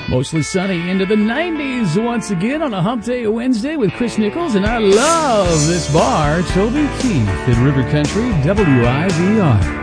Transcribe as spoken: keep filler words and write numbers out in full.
Mostly sunny into the nineties once again on a Hump Day Wednesday with Chris Nichols, and I love this bar, Toby Keith in River Country, W I V R.